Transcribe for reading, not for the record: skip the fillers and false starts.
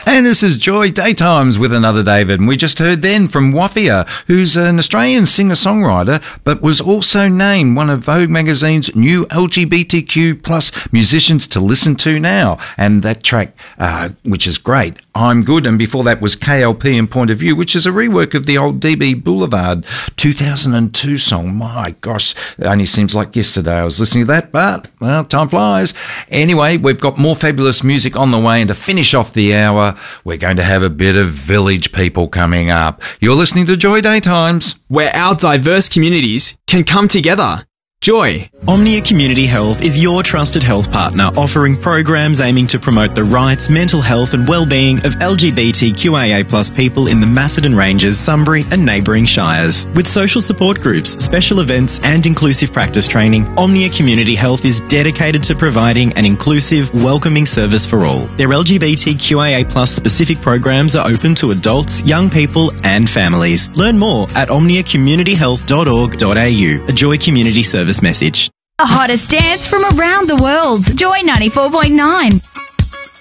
And this is Joy Daytimes with another David. And we just heard then from Wafia, who's an Australian singer-songwriter, but was also named one of Vogue magazine's new LGBTQ plus musicians to listen to now. And that track, which is great, I'm Good. And before that was KLP and Point of View, which is a rework of the old DB Boulevard 2002 song. My gosh, it only seems like yesterday I was listening to that, but, well, time flies. Anyway, we've got more fabulous music on the way, and to finish off the hour, we're going to have a bit of Village People coming up. You're listening to Joy Daytimes, where our diverse communities can come together. Joy. Omnia Community Health is your trusted health partner, offering programs aiming to promote the rights, mental health and well-being of LGBTQIA+ people in the Macedon Ranges, Sunbury and neighbouring shires. With social support groups, special events and inclusive practice training, Omnia Community Health is dedicated to providing an inclusive, welcoming service for all. Their LGBTQIA+ specific programs are open to adults, young people and families. Learn more at omniacommunityhealth.org.au, a Joy Community Service message. The hottest dance from around the world. Joy 94.9.